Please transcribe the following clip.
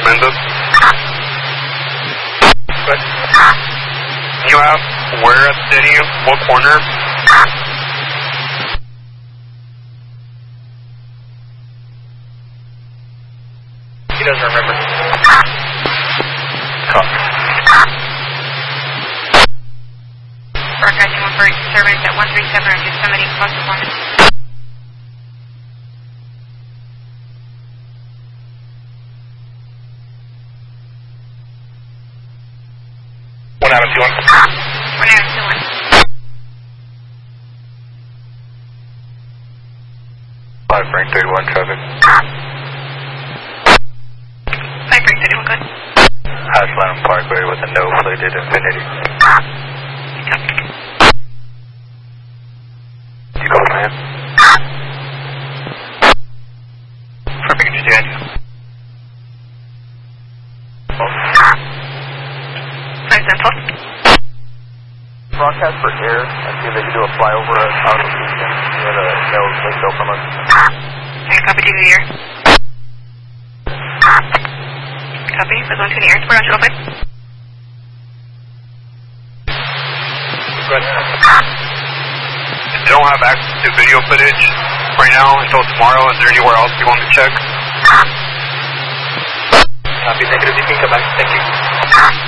Mendoza. Good. Can you have where at the city? What corner? He doesn't remember. Copy. Broadcasting 1 for service at 137 and Yosemite plus performance. One out of 2 1. 1 out of 2 1. 5 Frank 31 traffic. 5 Frank 31, good. Ashland Parkway with a no plated Infinity. You go, man. For picture dead. Broadcast for air and see if they can do a flyover out of Houston. We had a no window from us. Okay, copy to the air. Copy, we're going to the air. We're on open. Good. If they don't have access to video footage right now until tomorrow, is there anywhere else you want to check? Copy, negative. You can come back. Thank you.